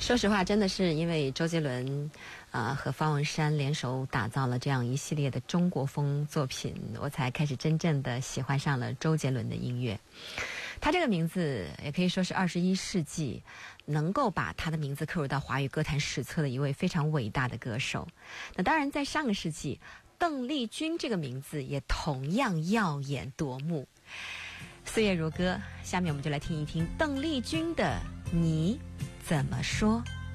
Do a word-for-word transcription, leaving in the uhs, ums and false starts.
说实话，真的是因为周杰伦啊、呃、和方文山联手打造了这样一系列的中国风作品，我才开始真正的喜欢上了周杰伦的音乐。他这个名字也可以说是二十一世纪能够把他的名字刻入到华语歌坛史册的一位非常伟大的歌手。那当然在上个世纪，邓丽君这个名字也同样耀眼夺目。岁月如歌，下面我们就来听一听邓丽君的《你怎么说》。